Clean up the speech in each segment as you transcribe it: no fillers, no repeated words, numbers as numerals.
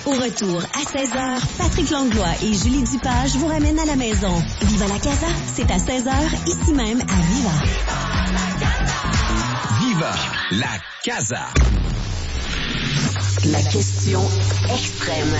Au retour, à 16h, Patrick Langlois et Julie Dupage vous ramènent à la maison. Viva la Casa, c'est à 16h, ici même à Viva. Viva la Casa. La question extrême.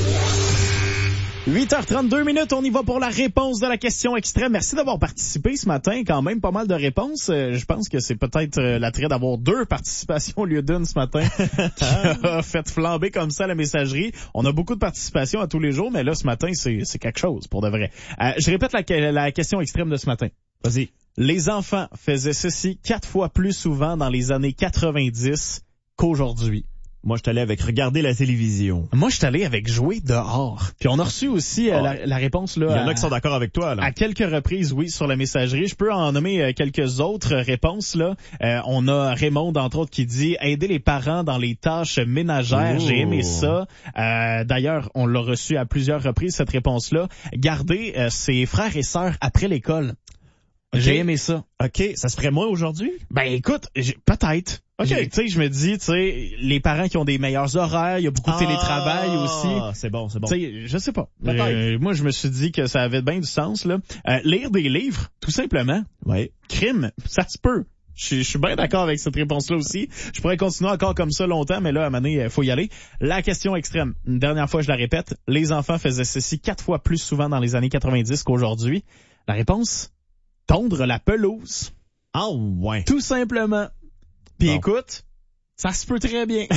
8h32, on y va pour la réponse de la question extrême. Merci d'avoir participé ce matin, quand même pas mal de réponses. Je pense que c'est peut-être l'attrait d'avoir 2 participations au lieu d'une ce matin qui a fait flamber comme ça la messagerie. On a beaucoup de participations à tous les jours, mais là ce matin c'est quelque chose pour de vrai. Je répète la question extrême de ce matin. Vas-y. Les enfants faisaient ceci 4 fois plus souvent dans les années 90 qu'aujourd'hui. Moi, je suis allé avec regarder la télévision. Moi, je suis allé avec jouer dehors. Puis on a reçu aussi la réponse là. Il y en a qui sont d'accord avec toi là. À quelques reprises, oui, sur la messagerie. Je peux en nommer quelques autres réponses là. On a Raymond entre autres qui dit aider les parents dans les tâches ménagères. J'ai aimé ça. D'ailleurs, on l'a reçu à plusieurs reprises cette réponse-là. Garder ses frères et sœurs après l'école. Okay. J'ai aimé ça. OK, ça se ferait moins aujourd'hui? Ben écoute, peut-être. OK. Tu sais, je me dis, tu sais, les parents qui ont des meilleurs horaires, il y a beaucoup de télétravail aussi. C'est bon. Tu sais, je sais pas. Peut-être. Moi, je me suis dit que ça avait bien du sens, là. Lire des livres, tout simplement. Oui. Crime, ça se peut. Je suis bien d'accord avec cette réponse-là aussi. Je pourrais continuer encore comme ça longtemps, mais là, à un moment donné, il faut y aller. La question extrême. Une dernière fois, je la répète. Les enfants faisaient ceci 4 fois plus souvent dans les années 90 qu'aujourd'hui. La réponse? Tondre la pelouse. Ah ouais. Tout simplement. Puis écoute, ça se peut très bien.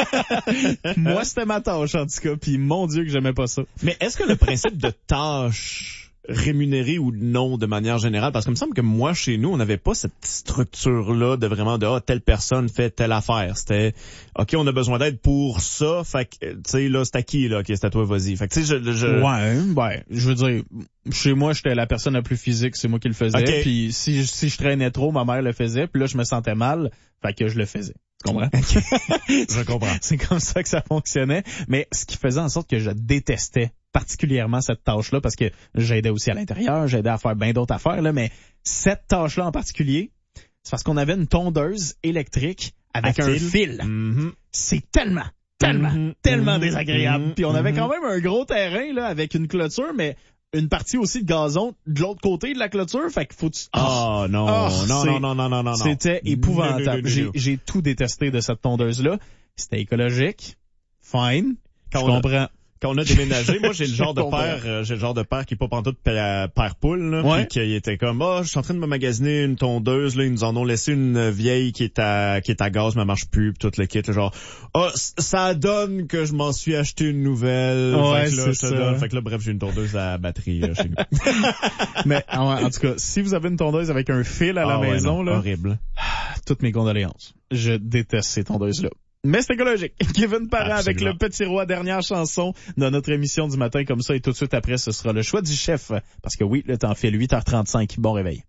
Moi, c'était ma tâche en tout cas, puis mon Dieu que j'aimais pas ça. Mais est-ce que le principe de tâche rémunérée ou non de manière générale, parce qu'il me semble que moi, chez nous, on n'avait pas cette structure-là de vraiment de telle personne fait telle affaire. C'était OK, on a besoin d'aide pour ça, fait que tu sais là, c'est à qui là, OK, c'est à toi, vas-y. Fait que tu sais Ouais, je veux dire, chez moi, j'étais la personne la plus physique, c'est moi qui le faisais. Okay. Puis si je traînais trop, ma mère le faisait, puis là je me sentais mal, fait que je le faisais. Tu comprends? Je comprends. C'est comme ça que ça fonctionnait. Mais ce qui faisait en sorte que je détestais particulièrement cette tâche-là, parce que j'aidais aussi à l'intérieur, j'aidais à faire bien d'autres affaires, là, mais cette tâche-là en particulier, c'est parce qu'on avait une tondeuse électrique avec un fil. Mm-hmm. C'est tellement désagréable. Puis on avait quand même un gros terrain là avec une clôture, mais une partie aussi de gazon de l'autre côté de la clôture, fait qu'il faut... Non. C'était épouvantable. J'ai tout détesté de cette tondeuse-là. C'était écologique. Fine. Je comprends. Quand on a déménagé, moi j'ai le genre de père qui est pas pantoute père poule là, ouais. Puis qui était comme je suis en train de me magasiner une tondeuse là, ils nous en ont laissé une vieille qui est à gaz, mais marche plus, puis tout le kit là, genre ça donne que je m'en suis acheté une nouvelle. Ouais, fait que là bref, j'ai une tondeuse à batterie chez nous. Mais en tout cas, si vous avez une tondeuse avec un fil à la maison là, horrible. Toutes mes condoléances. Je déteste ces tondeuses là. Mais c'est écologique. Kevin Parent avec le Petit Roi, dernière chanson de notre émission du matin comme ça, et tout de suite après, ce sera le choix du chef. Parce que oui, le temps file 8h35. Bon réveil.